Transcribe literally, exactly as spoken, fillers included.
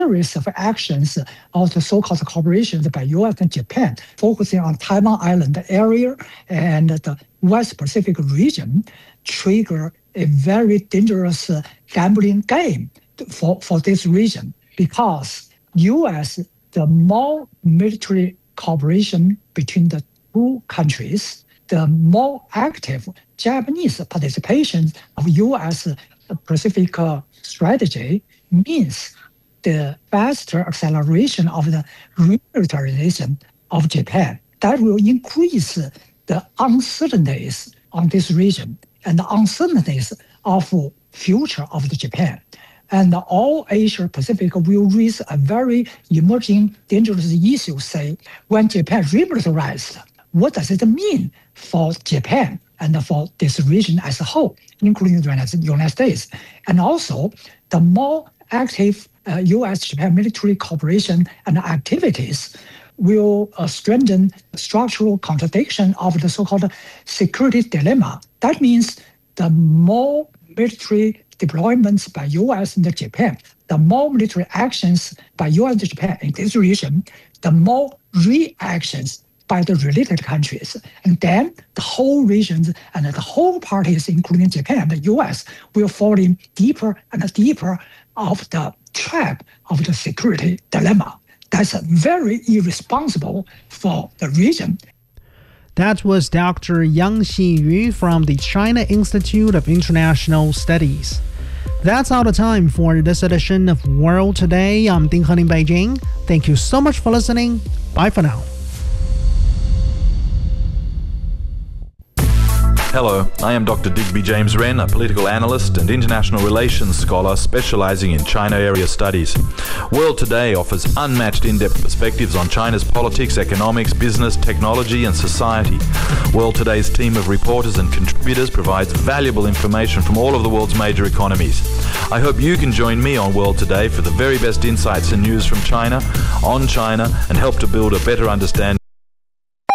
series of actions of the so-called cooperations by U S and Japan, focusing on Taiwan Island area and the West Pacific region, trigger a very dangerous uh, gambling game for, for this region, because U S, the more military cooperation between the two countries, the more active Japanese participation of U S Pacific uh, strategy means the faster acceleration of the remilitarization of Japan. That will increase the uncertainties on this region and the uncertainties of future of the Japan. And all Asia Pacific will raise a very emerging dangerous issue, say, when Japan remilitarized, what does it mean for Japan and for this region as a whole, including the United States? And also, the more active uh, U S-Japan military cooperation and activities will uh, strengthen structural contradiction of the so-called security dilemma. That means the more military deployments by U S and Japan, the more military actions by U S and Japan in this region, the more reactions by the related countries. And then the whole region and the whole parties, including Japan and the U S, will fall in deeper and deeper of the trap of the security dilemma. That's very irresponsible for the region. That was Doctor Yang Xiyu from the China Institute of International Studies. That's all the time for this edition of World Today. I'm Ding Heng in Beijing. Thank you so much for listening. Bye for now. Hello, I am Doctor Digby James Wren, a political analyst and international relations scholar specializing in China area studies. World Today offers unmatched in-depth perspectives on China's politics, economics, business, technology and society. World Today's team of reporters and contributors provides valuable information from all of the world's major economies. I hope you can join me on World Today for the very best insights and news from China, on China, and help to build a better understanding